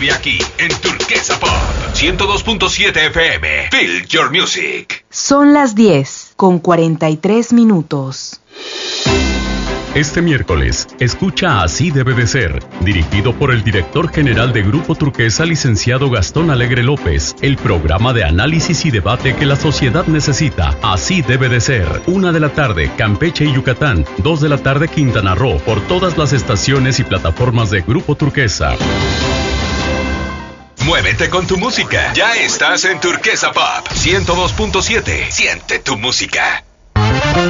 Y aquí, en Turquesa Pop 102.7 FM. Feel your music. Son las 10:43. Este miércoles, escucha Así debe de ser, dirigido por el director general de Grupo Turquesa, licenciado Gastón Alegre López, el programa de análisis y debate que la sociedad necesita. Así debe de ser. 1 de la tarde, Campeche y Yucatán. 2 de la tarde, Quintana Roo, por todas las estaciones y plataformas de Grupo Turquesa. Muévete con tu música. Ya estás en Turquesa Pop 102.7. Siente tu música.